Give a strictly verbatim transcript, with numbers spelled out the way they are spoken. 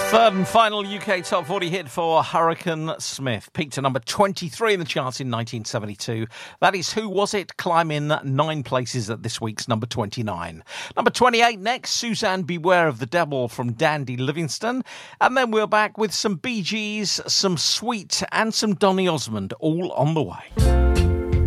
Third and final U K Top forty hit for Hurricane Smith. Peaked at number twenty-three in the charts in nineteen seventy-two. That is Who Was It? Climbing nine places at this week's number twenty-nine. Number twenty-eight next, Suzanne Beware of the Devil from Dandy Livingstone. And then we're back with some Bee Gees, some Sweet and some Donny Osmond, all on the way.